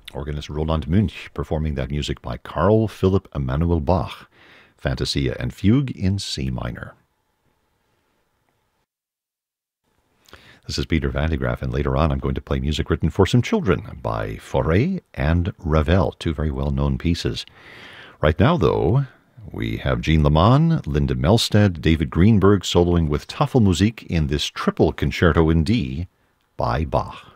Organist Roland Münch performing that music by Carl Philipp Emanuel Bach, Fantasia and Fugue in C minor. This is Peter Van de Graaff, and later on I'm going to play music written for some children by Fauré and Ravel, two very well-known pieces. Right now, though, we have Jean Leman, Linda Melstead, David Greenberg soloing with Tafelmusik in this triple concerto in D by Bach.